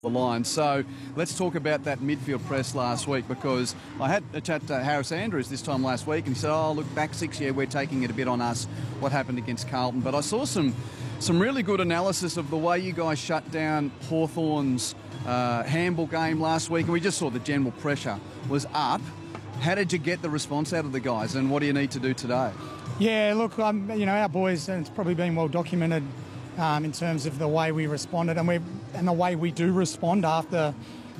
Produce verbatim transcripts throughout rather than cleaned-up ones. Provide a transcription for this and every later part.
the line. So let's talk about that midfield press last week, because I had a chat to Harris Andrews this time last week and he said, oh, look, back six, yeah, we're taking it a bit on us, what happened against Carlton. But I saw some some really good analysis of the way you guys shut down Hawthorn's uh, handball game last week, and we just saw the general pressure was up. How did you get the response out of the guys, and what do you need to do today? Yeah, look, um, you know, our boys, and it's probably been well documented um, in terms of the way we responded, and we and the way we do respond after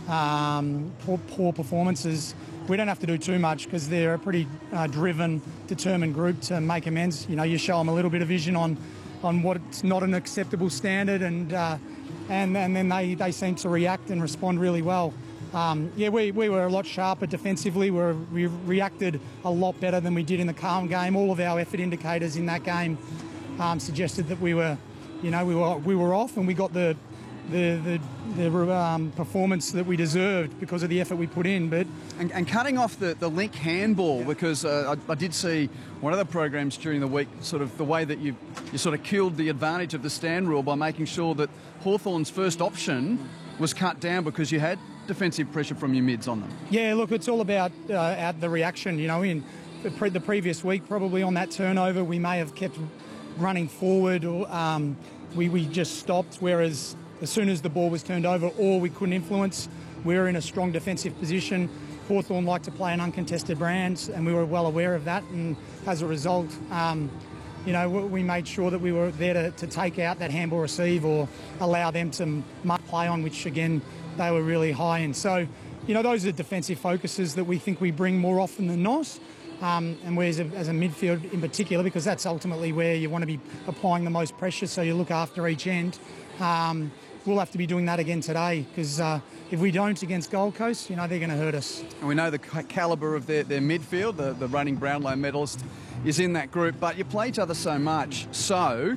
um, poor, poor performances. We don't have to do too much because they're a pretty uh, driven, determined group to make amends. You know, you show them a little bit of vision on on what's not an acceptable standard, and uh, and and then they, they seem to react and respond really well. Um, yeah, we, we were a lot sharper defensively. We, were, we reacted a lot better than we did in the Carlton game. All of our effort indicators in that game um, suggested that we were, you know, we were we were off, and we got the the the, the um, performance that we deserved because of the effort we put in. But and, and cutting off the, the link handball, yeah. because uh, I, I did see one of the programs during the week, sort of the way that you you sort of killed the advantage of the stand rule by making sure that Hawthorn's first option was cut down because you had defensive pressure from your mids on them. Yeah, look, it's all about uh, at the reaction. You know, in the, pre the previous week, probably on that turnover, we may have kept running forward, or um, we, we just stopped, whereas as soon as the ball was turned over or we couldn't influence, we were in a strong defensive position. Hawthorn liked to play an uncontested brand, and we were well aware of that, and as a result, um, you know, we made sure that we were there to, to take out that handball receive or allow them to mark play on, which again, they were really high in. So, you know, those are defensive focuses that we think we bring more often than not. Um, and we as a, as a midfield in particular, because that's ultimately where you want to be applying the most pressure, so you look after each end. Um, we'll have to be doing that again today, because uh, if we don't against Gold Coast, you know, they're going to hurt us. And we know the calibre of their, their midfield, the, the reigning Brownlow medalist is in that group, but you play each other so much. So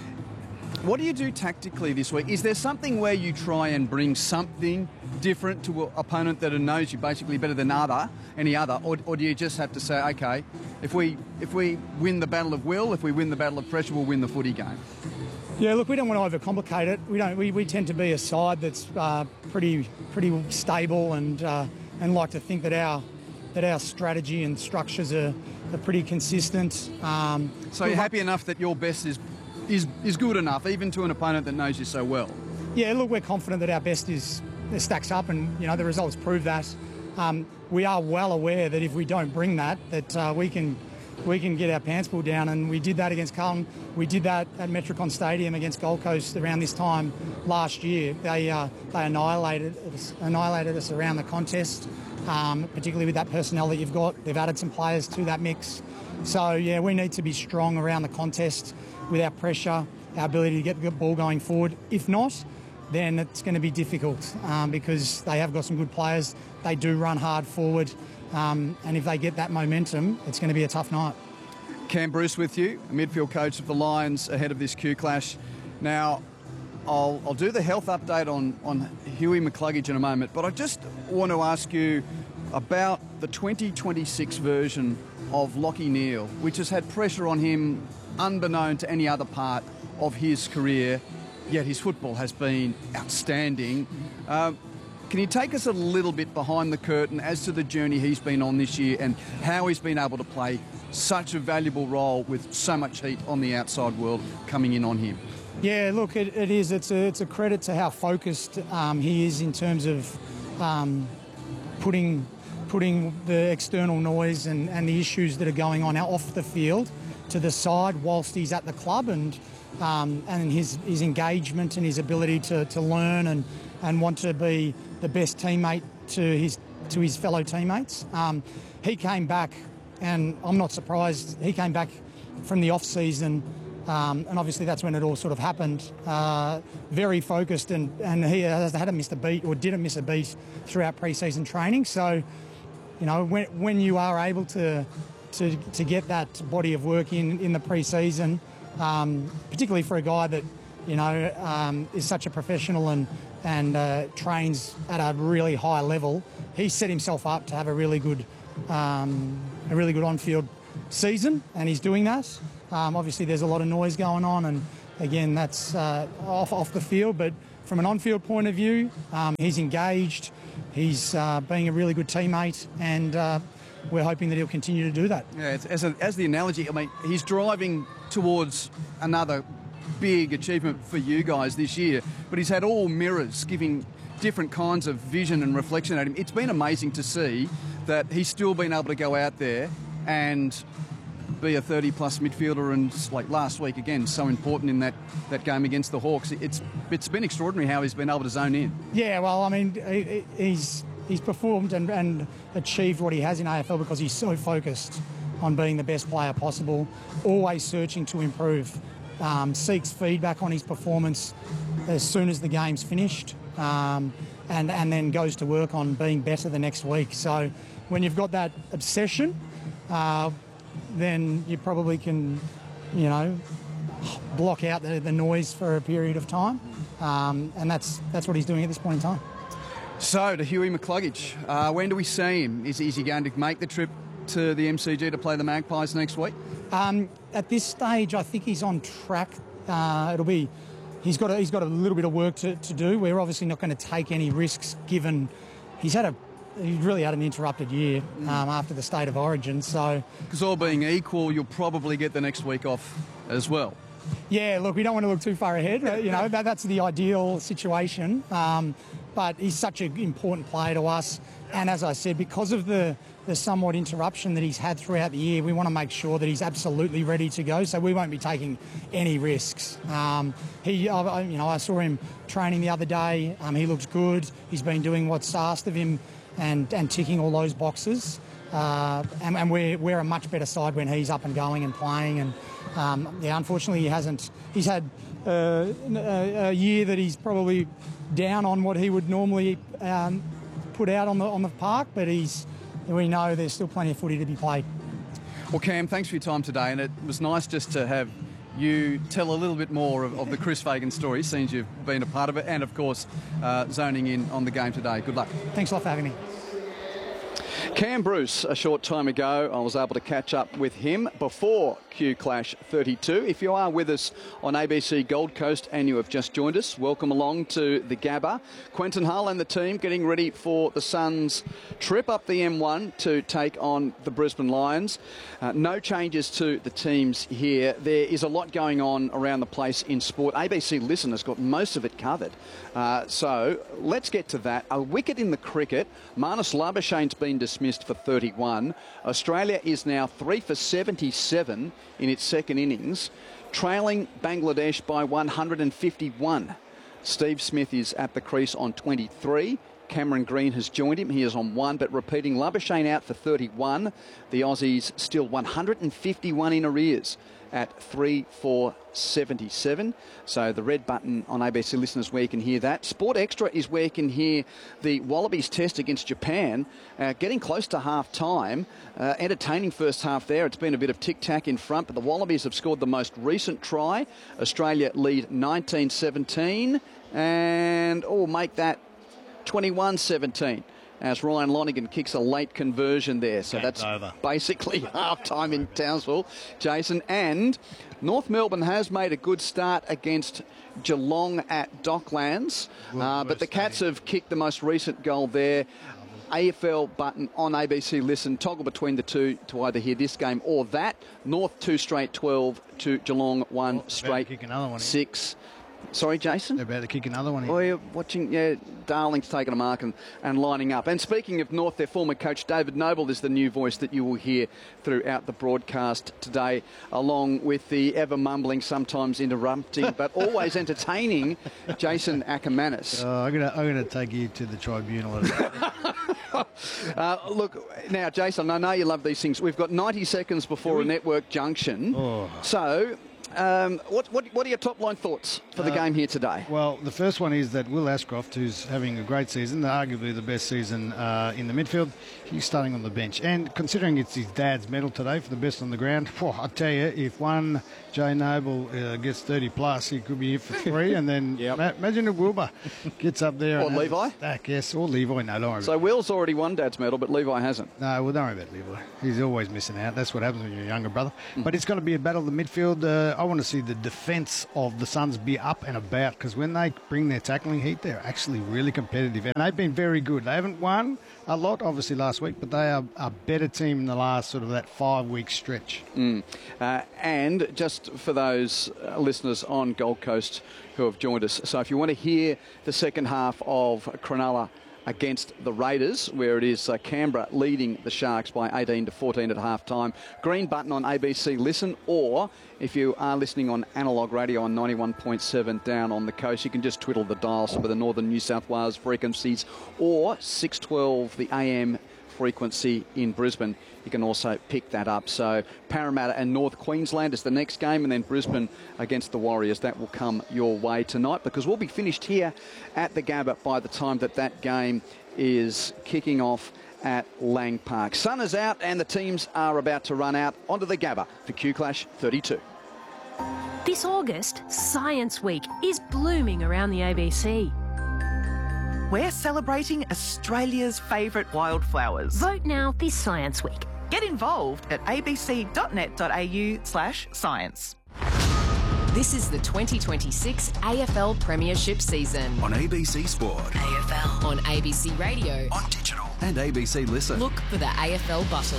what do you do tactically this week? Is there something where you try and bring something different to an opponent that knows you basically better than other, any other, or, or do you just have to say, okay, if we if we win the battle of will, if we win the battle of pressure, we'll win the footy game? Yeah, look, we don't want to overcomplicate it. We don't. We, we tend to be a side that's uh, pretty pretty stable, and uh, and like to think that our that our strategy and structures are, are pretty consistent. Um, so you're happy enough that your best is is is good enough, even to an opponent that knows you so well? Yeah, look, we're confident that our best is stacks up, and you know the results prove that. Um, we are well aware that if we don't bring that, that uh, we can we can get our pants pulled down, and we did that against Carlton. We did that at Metricon Stadium against Gold Coast around this time last year. They uh, they annihilated us, annihilated us around the contest, um, particularly with that personnel that you've got. They've added some players to that mix. So yeah, we need to be strong around the contest with our pressure, our ability to get the ball going forward. If not, then it's going to be difficult um, because they have got some good players. They do run hard forward, um, and if they get that momentum, it's going to be a tough night. Cam Bruce with you, a midfield coach of the Lions ahead of this Q Clash. Now, I'll, I'll do the health update on, on Huey McCluggage in a moment, but I just want to ask you about the twenty twenty-six version of Lachie Neale, which has had pressure on him unbeknown to any other part of his career, yet his football has been outstanding. Um, can you take us a little bit behind the curtain as to the journey he's been on this year and how he's been able to play such a valuable role with so much heat on the outside world coming in on him? Yeah, look, it, it is. It's a, it's a credit to how focused um, he is in terms of um, putting putting the external noise and, and the issues that are going on out off the field to the side whilst he's at the club, and um, and his, his engagement and his ability to, to learn and, and want to be the best teammate to his to his fellow teammates. Um, he came back, and I'm not surprised, he came back from the off-season, um, and obviously that's when it all sort of happened, uh, very focused, and, and he hadn't missed a beat, or didn't miss a beat throughout pre-season training. So, you know, when, when you are able to To, to get that body of work in in the pre-season, um, particularly for a guy that, you know, um, is such a professional and and uh, trains at a really high level, he set himself up to have a really good um, a really good on-field season, and he's doing that. Um, obviously, there's a lot of noise going on, and again, that's uh, off off the field, but from an on-field point of view, um, he's engaged, he's uh, being a really good teammate, and uh, we're hoping that he'll continue to do that. Yeah, it's, as, a, as the analogy, I mean, he's driving towards another big achievement for you guys this year, but he's had all mirrors giving different kinds of vision and reflection at him. It's been amazing to see that he's still been able to go out there and be a thirty-plus midfielder, and like last week again, so important in that, that game against the Hawks. It's it's been extraordinary how he's been able to zone in. Yeah, well, I mean, he, he's he's performed and, and achieved what he has in A F L because he's so focused on being the best player possible, always searching to improve, um, seeks feedback on his performance as soon as the game's finished, um, and, and then goes to work on being better the next week. So when you've got that obsession, uh, then you probably can, you know, block out the, the noise for a period of time. Um, and that's that's what he's doing at this point in time. So, to Huey McCluggage, uh, when do we see him? Is, is he going to make the trip to the M C G to play the Magpies next week? Um, at this stage, I think he's on track. Uh, it'll be, he's got a, he's got a little bit of work to, to do. We're obviously not going to take any risks given he's had a He really had an interrupted year um, after the State of Origin, so... Because all being equal, you'll probably get the next week off as well. Yeah, look, we don't want to look too far ahead. You know, that, that's the ideal situation. Um, but he's such an important player to us. And as I said, because of the, the somewhat interruption that he's had throughout the year, we want to make sure that he's absolutely ready to go. So we won't be taking any risks. Um, he, I, you know, I saw him training the other day. Um, he looks good. He's been doing what's asked of him and, and ticking all those boxes. Uh, and and we're, we're a much better side when he's up and going and playing. And um, yeah, unfortunately, he hasn't. He's had uh, a, a year that he's probably down on what he would normally um, put out on the on the park. But he's. We know there's still plenty of footy to be played. Well, Cam, thanks for your time today, and it was nice just to have you tell a little bit more of, of the Chris Fagan story, since you've been a part of it, and of course, uh, zoning in on the game today. Good luck. Thanks a lot for having me. Cam Bruce, a short time ago, I was able to catch up with him before Q Clash thirty-two. If you are with us on A B C Gold Coast and you have just joined us, welcome along to the Gabba. Quentin Hull and the team getting ready for the Suns' trip up the M one to take on the Brisbane Lions. Uh, no changes to the teams here. There is a lot going on around the place in sport. A B C Listen has got most of it covered. Uh, so let's get to that. A wicket in the cricket. Marnus Labuschagne's been dismissed for thirty-one. Australia is now three for seventy-seven in its second innings, trailing Bangladesh by one hundred fifty-one. Steve Smith is at the crease on twenty-three. Cameron Green has joined him. He is on one, but repeating, Labuschagne out for thirty-one. The Aussies still one hundred fifty-one in arrears at three for seventy-seven. So the red button on A B C Listeners where you can hear that. Sport Extra is where you can hear the Wallabies test against Japan, uh, getting close to half-time. Uh, entertaining first half there. It's been a bit of tic-tac in front, but the Wallabies have scored the most recent try. Australia lead nineteen seventeen, and oh, make that twenty-one seventeen. As Ryan Lonigan kicks a late conversion there. So Game's that's over. Basically half-time in Townsville, Jason. And North Melbourne has made a good start against Geelong at Docklands. Uh, but the Cats have kicked the most recent goal there. A F L button on A B C Listen. Toggle between the two to either hear this game or that. North two straight twelve to Geelong one Oh, straight kick another one six. Sorry, Jason? They're about to kick another one in. Oh, you're watching, yeah, Darling's taking a mark and, and lining up. And speaking of North, their former coach, David Noble, is the new voice that you will hear throughout the broadcast today, along with the ever-mumbling, sometimes interrupting, but always entertaining Jason Ackermanis. Uh, I'm going to I'm gonna take you to the tribunal. uh, look, now, Jason, I know you love these things. We've got ninety seconds before a network junction. Oh. So... Um, what, what, what are your top-line thoughts for the uh, game here today? Well, the first one is that Will Ashcroft, who's having a great season, arguably the best season uh, in the midfield, he's starting on the bench. And considering it's his dad's medal today for the best on the ground, oh, I tell you, if one Jay Noble uh, gets thirty plus, he could be here for three. And then yep. ma- imagine if Wilbur gets up there. Or and Levi? Stack, yes, or Levi. No, don't worry. So Will's already won dad's medal, but Levi hasn't. No, well, don't worry about Levi. He's always missing out. That's what happens when you're a younger brother. Mm. But it's going to be a battle of the midfield. Uh, I want to see the defence of the Suns be up and about, because when they bring their tackling heat, they're actually really competitive. And they've been very good. They haven't won a lot, obviously, last week, but they are a better team in the last sort of that five-week stretch. Mm. Uh, and just for those uh, listeners on Gold Coast who have joined us, so if you want to hear the second half of Cronulla against the Raiders, where it is uh, Canberra leading the Sharks by eighteen to fourteen at half time. Green button on A B C Listen, or if you are listening on analogue radio on ninety-one point seven down on the coast, you can just twiddle the dials for the northern New South Wales frequencies, or six twelve the A M frequency in Brisbane. You can also pick that up. So Parramatta and North Queensland is the next game, and then Brisbane against the Warriors. That will come your way tonight, because we'll be finished here at the Gabba by the time that that game is kicking off at Lang Park. Sun is out and the teams are about to run out onto the Gabba for Q Clash thirty-two. This August, Science Week is blooming around the A B C. We're celebrating Australia's favourite wildflowers. Vote now this Science Week. Get involved at abc.net.au slash science. This is the twenty twenty-six A F L Premiership season. On A B C Sport. A F L. On A B C Radio. On digital. And A B C Listen. Look for the A F L button.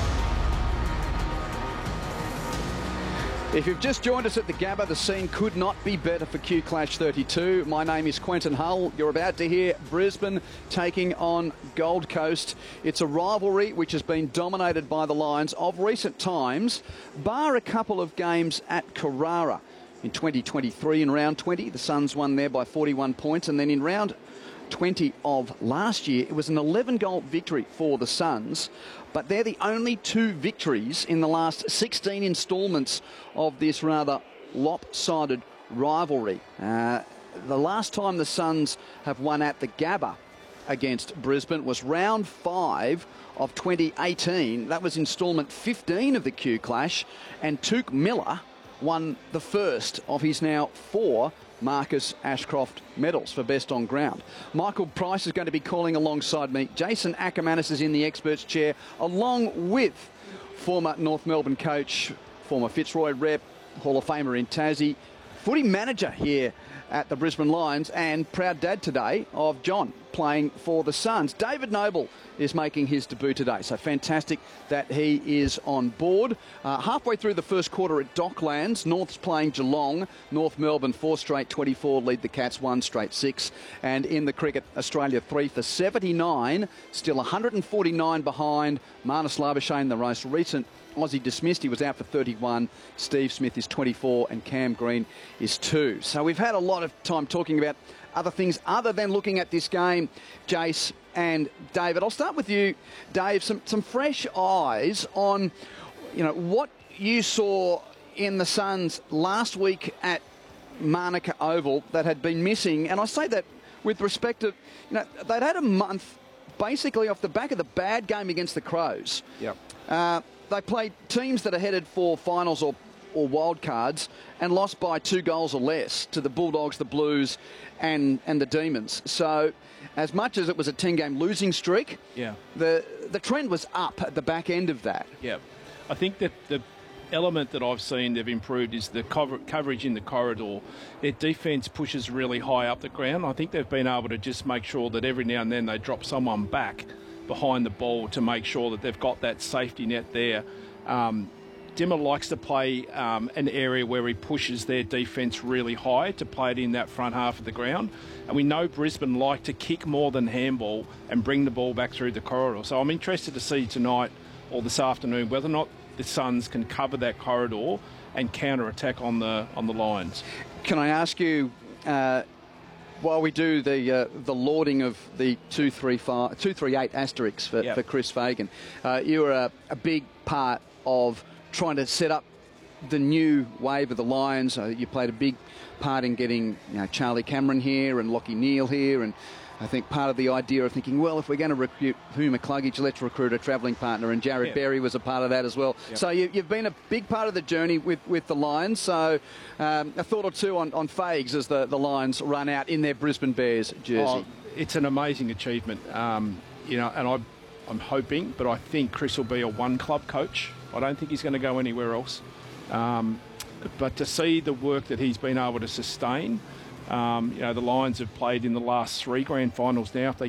If you've just joined us at the Gabba, the scene could not be better for Q Clash thirty-two. My name is Quentin Hull. You're about to hear Brisbane taking on Gold Coast. It's a rivalry which has been dominated by the Lions of recent times, bar a couple of games at Carrara. In twenty twenty-three, in round twenty, the Suns won there by forty-one points, and then in round twenty of last year, it was an eleven goal victory for the Suns. But they're the only two victories in the last sixteen instalments of this rather lopsided rivalry. Uh, the last time the Suns have won at the Gabba against Brisbane was round five of twenty eighteen. That was instalment fifteen of the Q Clash, and Touk Miller won the first of his now four Marcus Ashcroft medals for best on ground. Michael Price is going to be calling alongside me. Jason Ackermanis is in the experts chair, along with former North Melbourne coach, former Fitzroy rep, Hall of Famer in Tassie, footy manager here at the Brisbane Lions, and proud dad today of John playing for the Suns. David Noble is making his debut today, so fantastic that he is on board. Uh, halfway through the first quarter at Docklands, North's playing Geelong. North Melbourne four straight twenty-four, lead the Cats one straight six. And in the cricket, Australia three for seventy-nine, still one hundred forty-nine behind. Marnus Labuschagne, the most recent Aussie dismissed, he was out for thirty-one. Steve Smith is twenty-four and Cam Green is two. So we've had a lot of time talking about other things other than looking at this game, Jace and David. I'll start with you, Dave. Some some fresh eyes on, you know, what you saw in the Suns last week at Manuka Oval that had been missing, and I say that with respect to, you know, they'd had a month basically off the back of the bad game against the Crows. Yep. Uh, they played teams that are headed for finals or or wild cards and lost by two goals or less to the Bulldogs, the Blues and and the Demons. So as much as it was a ten-game losing streak, yeah, the the trend was up at the back end of that. Yeah. I think that the element that I've seen they've improved is the cover, coverage in the corridor. Their defence pushes really high up the ground. I think they've been able to just make sure that every now and then they drop someone back behind the ball to make sure that they've got that safety net there. Um, Dimmer likes to play um, an area where he pushes their defence really high to play it in that front half of the ground. And we know Brisbane like to kick more than handball and bring the ball back through the corridor. So I'm interested to see tonight or this afternoon whether or not the Suns can cover that corridor and counter-attack on the on the Lions. Can I ask you, uh, while we do the uh, the lauding of the two three five, two three eight asterisks for, yep. for Chris Fagan, uh, you were a, a big part of trying to set up the new wave of the Lions. Uh, you played a big part in getting, you know, Charlie Cameron here and Lachie Neale here, and I think part of the idea of thinking, well, if we're going to recruit Hugh McCluggage, let's recruit a travelling partner, and Jared yeah. Berry was a part of that as well. Yep. So you, you've been a big part of the journey with, with the Lions. So um, a thought or two on, on Fags as the, the Lions run out in their Brisbane Bears jersey. Oh, it's an amazing achievement, um, you know, and I, I'm hoping, but I think Chris will be a one-club coach. I don't think he's going to go anywhere else. Um, but to see the work that he's been able to sustain, um, you know, the Lions have played in the last three grand finals now. If they